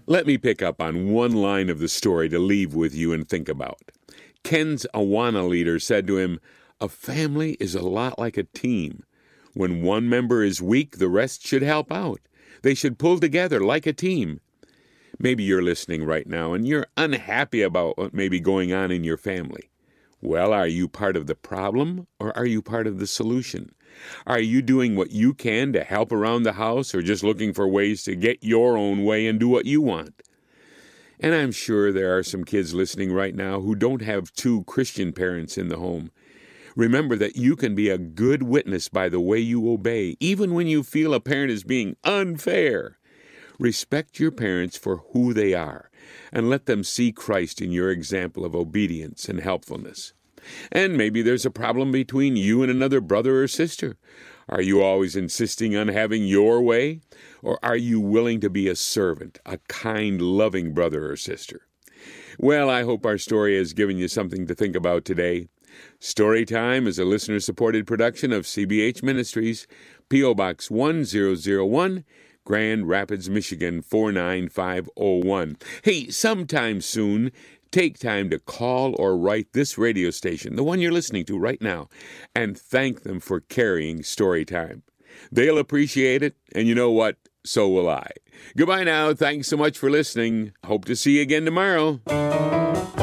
Let me pick up on one line of the story to leave with you and think about. Ken's Awana leader said to him, "A family is a lot like a team. When one member is weak, the rest should help out. They should pull together like a team." Maybe you're listening right now and you're unhappy about what may be going on in your family. Well, are you part of the problem or are you part of the solution? Are you doing what you can to help around the house or just looking for ways to get your own way and do what you want? And I'm sure there are some kids listening right now who don't have two Christian parents in the home. Remember that you can be a good witness by the way you obey, even when you feel a parent is being unfair. Respect your parents for who they are, and let them see Christ in your example of obedience and helpfulness. And maybe there's a problem between you and another brother or sister. Are you always insisting on having your way? Or are you willing to be a servant, a kind, loving brother or sister? Well, I hope our story has given you something to think about today. Storytime is a listener-supported production of CBH Ministries, P.O. Box 1001, Grand Rapids, Michigan 49501. Hey, sometime soon, take time to call or write this radio station, the one you're listening to right now, and thank them for carrying Storytime. They'll appreciate it, and you know what? So will I. Goodbye now. Thanks so much for listening. Hope to see you again tomorrow.